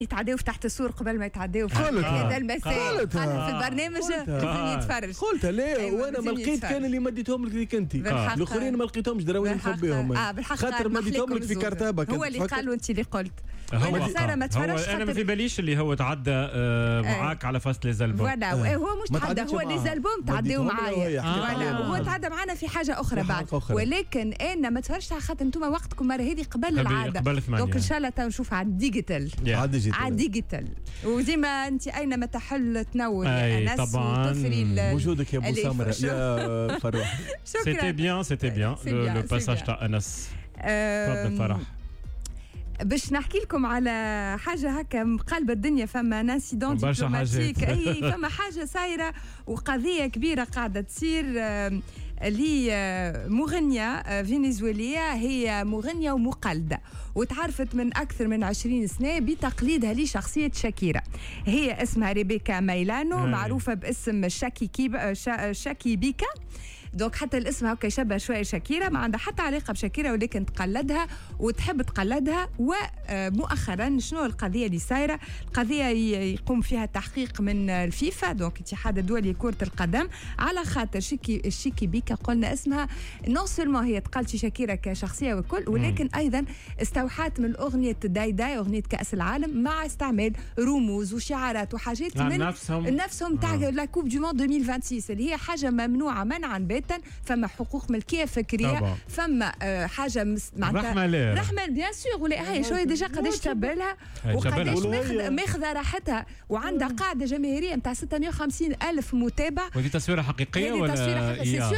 يتعداو تحت السور قبل ما يتعداو هذا المساء قالها في البرنامج لازم يتفرج. قلتها لا وانا ما لقيت كان اللي مديتهم لك ذيك انت الاخرين ما لقيتهمش دراوين نخبيهم خاطر مديتهم لك في كرتابه هو اللي قال وانت اللي قلت. هو انا ما في باليش اللي هو تعدى معاك على فصل ليزالبوم. فوالا هو مش تعدى هو ليزالبوم تعداو معايا هو تعدى معنا في حاجه اخرى بعد ولكن انا ما تفرجتش على خاطر انتم وقتكم مره هذه قبل العاده دونك ان شاء الله نشوف على الديجيتال على الديجيتال وديما انت اينما تحل تنور يا انس وتثري وجودك يا ابو سمره يا فروح. سيتي بيان لو باساج تاع انس. تفضل فرح. باش نحكي لكم على حاجه هكا مقلبه الدنيا فما انسيدون دبلوماتيك اي فما حاجه صايره وقضيه كبيره قاعده تصير لمغنية فنزويلية هي مغنية ومقلدة وتعرفت من أكثر من 20 سنة بتقليدها لشخصية شاكيرا. هي اسمها ريبيكا ميلانو معروفة باسم شاكي بيكا دونك حتى الاسم هكا يشبه شويه شاكيرا ما عندها حتى علاقه بشاكيرا ولكن تقلدها وتحب تقلدها. ومؤخرا شنو القضيه اللي صايره؟ القضيه يقوم فيها تحقيق من الفيفا دونك الاتحاد الدولي لكره القدم على خاطر شيكي بيكا قلنا اسمها نون سولمون هي تقلد شاكيرا كشخصيه وكل ولكن ايضا استوحت من اغنيه داي اغنيه كاس العالم مع استعمال رموز وشعارات وحاجات من نفسهم تاع لا كوب دو موند 2026 اللي هي حاجه ممنوعه منعا باتا. فما حقوق ملكيه فكريه فما حاجه معناتها رحمه بيان سور ولا هي شويه ديجا قداش تبلها وقداش ماخذه راحتها وعندها قاعده جماهيريه نتاع 650 الف متابع. ودي تصويره حقيقيه ولا سي سور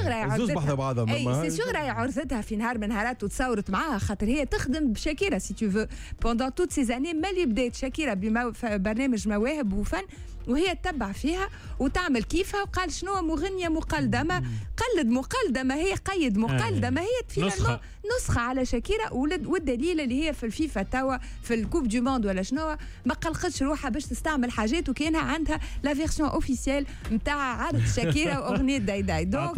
راهي سي سور راهي عرضتها في نهار من نهارات وتصورت معاها خاطر هي تخدم بشاكيرا سي تو فو بوندون توت سي زاني ملي بدات شاكيرا ببرنامج مواهب وفن وهي تتبع فيها وتعمل كيفها وقال شنو مغنيه مقلده ما قلد مقلده ما هي قيد مقلده ما هي فينا نسخه على شاكيرا والدليل اللي هي في الفيفا توا في الكوب دو موند ولا شنو ما قلقتش روحها باش تستعمل حاجات وكانها عندها لا فيرسيون اوفيسيال نتاع عرض شاكيرا واغنيه داي دونك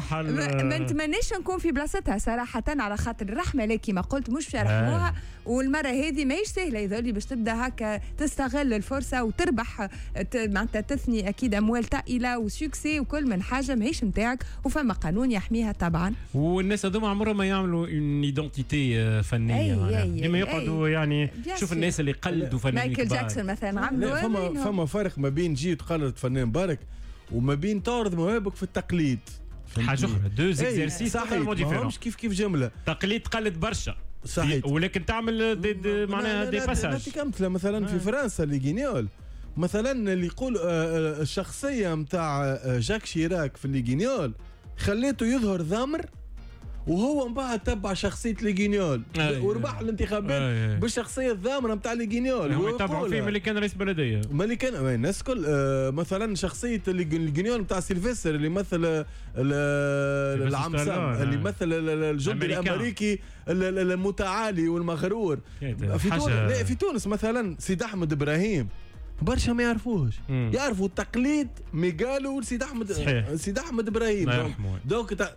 ما نتمناش نكون في بلاصتها صراحه على خاطر الرحمه لك ما قلت مش باش يرحموها والمره هذه ماهيش سهله يظل باش تبدا هكا تستغل الفرصه وتربح معناتها تثني اكيد اموال طائله وسوكسي وكل من حاجه ماهيش نتاعك وفما قانون يحميها طبعا. والناس هذوما عمرهم ما يعملوا اون ايدنتيتي فنيه لما يقعدوا يعني شوف الناس اللي قلدوا فنانين مايكل جاكسون مثلا عملوا فما فرق ما بين جي تقلد فنان بارك وما بين تعرض مواهبك في التقليد حاجه اخرى دو زيكزيرسيس صحيح ماهمش كيف جمله تقليد تقلد برشا صحيح ولكن تعمل معناها دي باساج. نعطيك امثله مثلا في فرنسا اللي غينيول مثلا اللي يقول الشخصيه نتاع جاك شيراك في الليغينيول خليته يظهر ذمر وهو من بعد تبع شخصيه ليغينيول وربح الانتخابات بالشخصيه الذامره نتاع ليغينيول. هو يتبعوا فيه ملي كان رئيس بلديه ملي كان الناس كل مثلا شخصيه ليغينيول نتاع سيلفستر اللي مثل العم سام اللي مثل الجندي الامريكي المتعالي والمغرور في تونس مثلا سيد احمد ابراهيم برشا ما يعرفوهش يعرفوا التقليد ميغالو سيد احمد ابراهيم دونك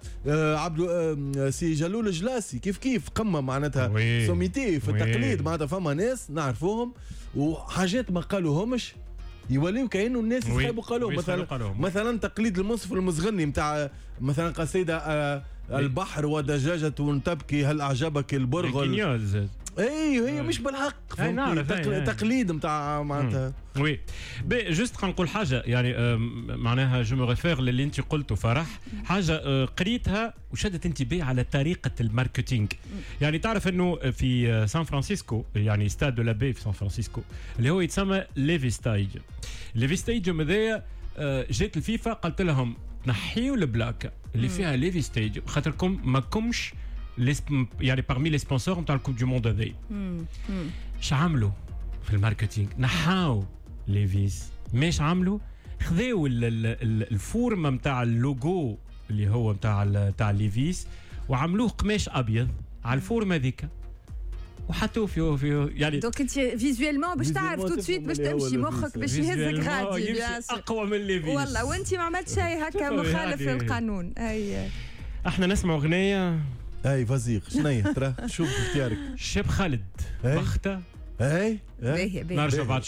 عبد سي جلول الجلاسي كيف قمه معناتها سوميتي في التقليد معناتها فما ناس نعرفوهم وحاجات ما قالوهمش يوليو كأنه الناس يحبوا قالوهم مثلا تقليد المنصف المزغني نتاع مثلا قصيده البحر ودجاجة تبكي هل أعجبك البرغل هي مش بالحق تقليد نتاع معناتها وي جوست نقول حاجه يعني معناها جو مو ريفير للي انت قلته فرح حاجه قريتها وشدت انتباهي على طريقه الماركتينغ. يعني تعرف انه في سان فرانسيسكو يعني ستاد دو لا بي في سان فرانسيسكو اللي هو يتسمى ليفي ستايج مذايا جات الفيفا قالت لهم نحيوا البلاك اللي فيها ليفي ستايج خاطركم ماكمش يعني parmi les sponsors نتاع الكوب دو موند هذي. اش عملوا في الماركتينغ؟ نحاو ليفيس ماش عملوا خذاو الفورمه نتاع اللوجو اللي هو نتاع ليفيس وعملوه قماش ابيض على الفورمه هذيك وحطوه في يعني دونك انت فيزوالمون باش تعرف تو سويت باش تمشي مخك باش يهزك غادي اقوى من ليفيس والله وانت ما عملت شيء هكا مخالف للقانون. احنا نسمع اغنيه فازيغ شنية ترى شوف اختيارك شاب خالد بختة اي باهي نرجع بعد